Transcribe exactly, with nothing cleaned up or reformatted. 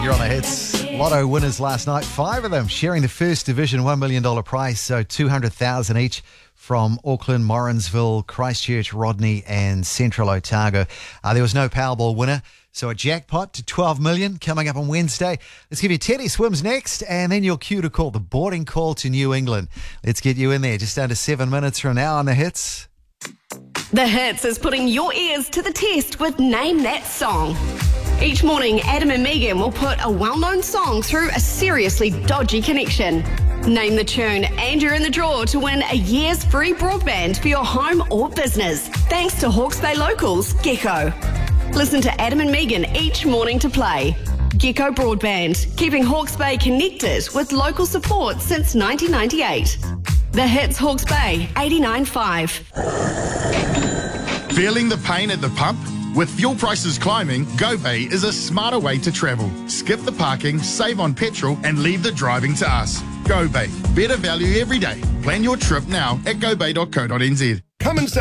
You're on the hits. Lotto winners last night, five of them sharing the first division one million dollars prize, so two hundred thousand dollars each from Auckland, Morrinsville, Christchurch, Rodney and Central Otago. Uh, there was no Powerball winner, so a jackpot to twelve million dollars coming up on Wednesday. Let's give you Teddy Swims next, and then your cue to call the boarding call to New England. Let's get you in there just under seven minutes from now on the hits. The Hits is putting your ears to the test with Name That Song. Each morning, Adam and Megan will put a well-known song through a seriously dodgy connection. Name the tune, and you're in the draw to win a year's free broadband for your home or business, thanks to Hawke's Bay Locals, Gecko. Listen to Adam and Megan each morning to play. Gecko Broadband, keeping Hawke's Bay connected with local support since nineteen ninety-eight. The Hits Hawke's Bay, eighty-nine point five. Feeling the pain at the pump? With fuel prices climbing, GoBay is a smarter way to travel. Skip the parking, save on petrol, and leave the driving to us. GoBay, better value every day. Plan your trip now at go bay dot co dot n z. Come and sell.